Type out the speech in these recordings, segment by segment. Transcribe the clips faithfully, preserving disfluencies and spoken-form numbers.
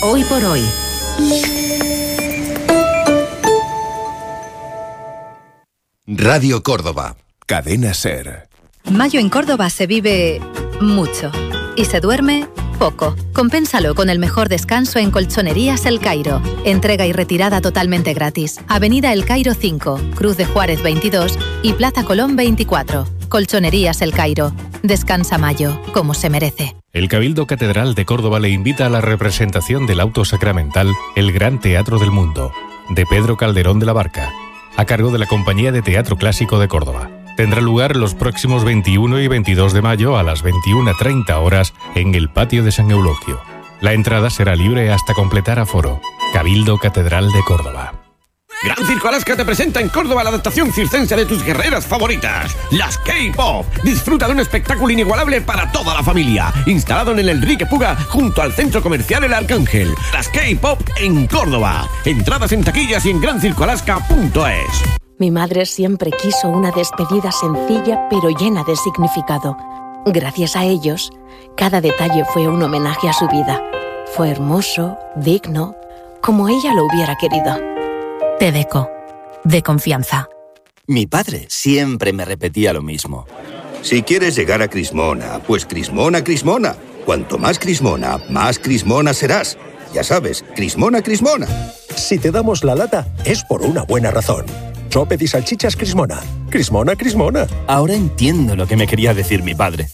Hoy por hoy. Radio Córdoba. Cadena SER. Mayo en Córdoba se vive mucho y se duerme poco. Compénsalo con el mejor descanso en Colchonerías El Cairo. Entrega y retirada totalmente gratis. Avenida El Cairo cinco, Cruz de Juárez veintidós y Plaza Colón veinticuatro. Colchonerías El Cairo. Descansa Mayo, como se merece. El Cabildo Catedral de Córdoba le invita a la representación del auto sacramental El Gran Teatro del Mundo, de Pedro Calderón de la Barca, a cargo de la Compañía de Teatro Clásico de Córdoba. Tendrá lugar los próximos veintiuno y veintidós de mayo a las veintiuna treinta horas en el patio de San Eulogio. La entrada será libre hasta completar aforo. Cabildo Catedral de Córdoba. Gran Circo Alaska te presenta en Córdoba la adaptación circense de tus guerreras favoritas, las K-Pop. Disfruta de un espectáculo inigualable para toda la familia, instalado en el Enrique Puga junto al Centro Comercial El Arcángel. Las K-Pop en Córdoba. Entradas en taquillas y en gran circo alaska punto es. Mi madre siempre quiso una despedida sencilla pero llena de significado. Gracias a ellos, cada detalle fue un homenaje a su vida. Fue hermoso, digno, como ella lo hubiera querido. Tedeco, de confianza. Mi padre siempre me repetía lo mismo. Si quieres llegar a Crismona, pues Crismona, Crismona. Cuanto más Crismona, más Crismona serás. Ya sabes, Crismona, Crismona. Si te damos la lata, es por una buena razón. Soped y salchichas Crismona. Crismona, Crismona. Ahora entiendo lo que me quería decir mi padre.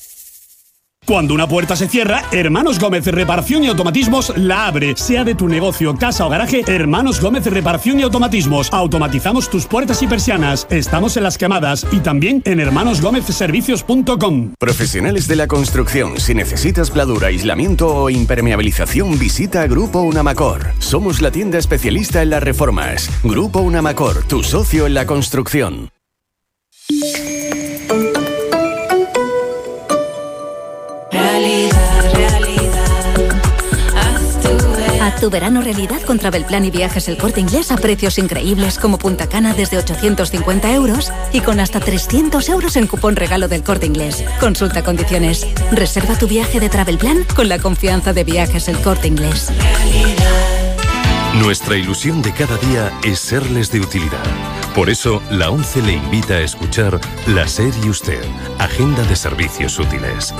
Cuando una puerta se cierra, Hermanos Gómez Reparación y Automatismos la abre. Sea de tu negocio, casa o garaje, Hermanos Gómez Reparación y Automatismos. Automatizamos tus puertas y persianas. Estamos en Las Quemadas y también en hermanos gómez servicios punto com. Profesionales de la construcción. Si necesitas pladura, aislamiento o impermeabilización, visita Grupo Unamacor. Somos la tienda especialista en las reformas. Grupo Unamacor, tu socio en la construcción. Haz tu verano realidad con Travelplan y Viajes El Corte Inglés a precios increíbles como Punta Cana desde ochocientos cincuenta euros y con hasta trescientos euros en cupón regalo del Corte Inglés. Consulta condiciones. Reserva tu viaje de Travelplan con la confianza de Viajes El Corte Inglés. Nuestra ilusión de cada día es serles de utilidad. Por eso, la ONCE le invita a escuchar La SER y Usted, Agenda de Servicios Útiles.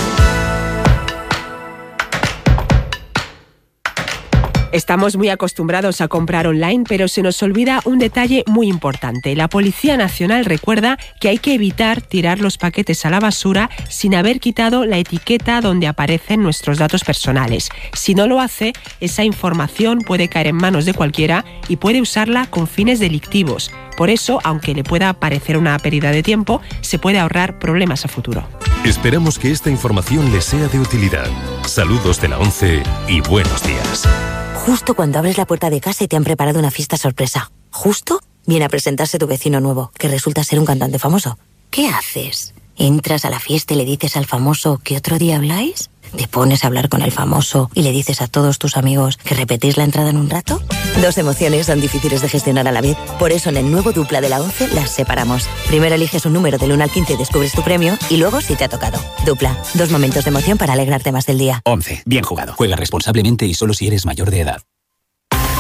Estamos muy acostumbrados a comprar online, pero se nos olvida un detalle muy importante. La Policía Nacional recuerda que hay que evitar tirar los paquetes a la basura sin haber quitado la etiqueta donde aparecen nuestros datos personales. Si no lo hace, esa información puede caer en manos de cualquiera y puede usarla con fines delictivos. Por eso, aunque le pueda parecer una pérdida de tiempo, se puede ahorrar problemas a futuro. Esperamos que esta información les sea de utilidad. Saludos de la ONCE y buenos días. Justo cuando abres la puerta de casa y te han preparado una fiesta sorpresa. Justo viene a presentarse tu vecino nuevo, que resulta ser un cantante famoso. ¿Qué haces? ¿Entras a la fiesta y le dices al famoso que otro día habláis? ¿Te pones a hablar con el famoso y le dices a todos tus amigos que repetís la entrada en un rato? Dos emociones son difíciles de gestionar a la vez. Por eso en el nuevo Dupla de la ONCE las separamos. Primero eliges un número del uno al quince y descubres tu premio y luego si te ha tocado. Dupla, dos momentos de emoción para alegrarte más del día. ONCE, bien jugado. Juega responsablemente y solo si eres mayor de edad.